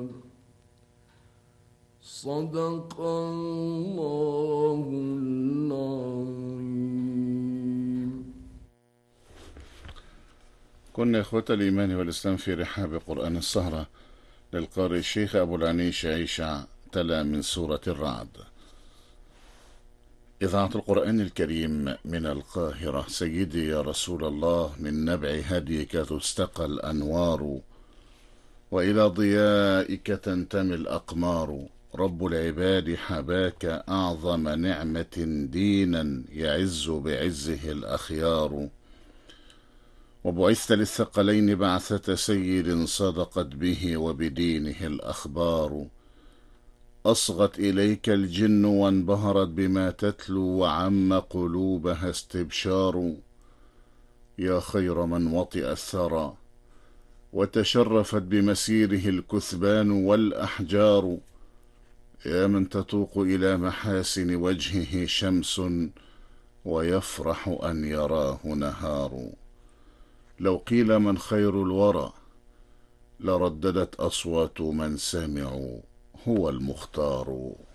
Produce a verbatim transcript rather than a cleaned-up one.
صدق الله العظيم. كنا إخوة الإيمان والإسلام في رحاب قرآن السهرة للقارئ الشيخ أبو العنيش عيشع، تلا من سورة الرعد. إذاعة القرآن الكريم من القاهرة. سيدي يا رسول الله، من نبع هديك تستقى الأنوار، وإلى ضيائك تنتمي الأقمار. رب العباد حباك أعظم نعمة دينا يعز بعزه الأخيار، وبعثت للثقلين بعثة سيد صدقت به وبدينه الأخبار. أصغت إليك الجن وانبهرت بما تتلو، وعم قلوبها استبشار. يا خير من وطئ الثرى وتشرفت بمسيره الكثبان والأحجار. يا من تتوق إلى محاسن وجهه شمس ويفرح أن يراه نهار. لو قيل من خير الورى لرددت أصوات من سمعوا هو المختار.